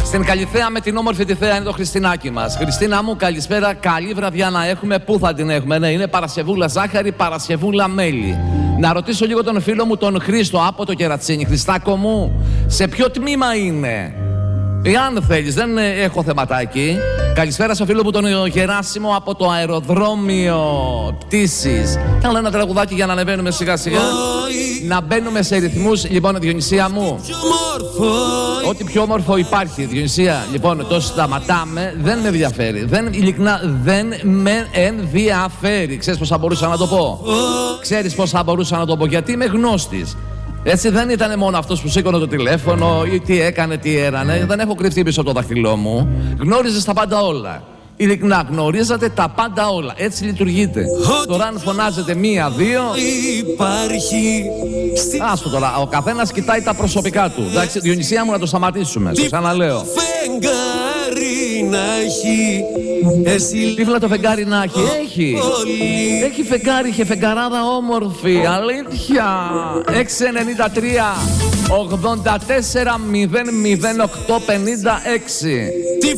Στην Καλυθέα με την όμορφη τη θέα είναι το Χριστινάκι μας. Χριστίνα μου, καλησπέρα, καλή βραδιά να έχουμε. Πού θα την έχουμε? Ναι, είναι Παρασκευούλα ζάχαρη, Παρασκευούλα μέλι. Να ρωτήσω λίγο τον φίλο μου τον Χρήστο από το Κερατσίνι. Χριστάκο μου, σε ποιο τμήμα είναι? Εάν θέλεις, δεν έχω θεματάκι. Καλησπέρα στο φίλο μου τον Γεράσιμο από το αεροδρόμιο πτήσης. Κάνω ένα τραγουδάκι για να ανεβαίνουμε σιγά σιγά. Να μπαίνουμε σε ρυθμούς. Λοιπόν, Διονυσία μου, ό,τι πιο όμορφο υπάρχει, Διονυσία. Λοιπόν, το σταματάμε, δεν με ενδιαφέρει. Ειλικρινά δεν με ενδιαφέρει. Ξέρεις πώς θα μπορούσα να το πω? Ξέρεις πώς θα μπορούσα να το πω? Γιατί είμαι γνώστης. Έτσι δεν ήταν μόνο αυτός που σήκωνε το τηλέφωνο ή τι έκανε, τι έρανε. Δεν έχω κρυφτεί πίσω από το δάχτυλό μου. Γνώριζες τα πάντα όλα. Ειλικρινά γνωρίζατε τα πάντα όλα. Έτσι λειτουργείτε. Τώρα αν φωνάζετε μία-δύο, άστο τώρα, ο καθένας κοιτάει τα προσωπικά του. Εντάξει, Διονυσία μου, να το σταματήσουμε. Στο ξαναλέω. Τύφλα το φεγγάρι να έχει. Έχει φεγγάρι, είχε φεγγαράδα όμορφη. Αλήθεια. 693 84 008 56.